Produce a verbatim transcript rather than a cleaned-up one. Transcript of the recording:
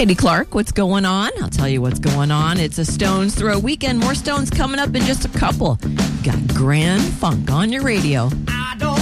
Katie Clark, what's going on? I'll tell you what's going on. It's a Stones Throw weekend. More Stones coming up in just a couple. Got Grand Funk on your radio.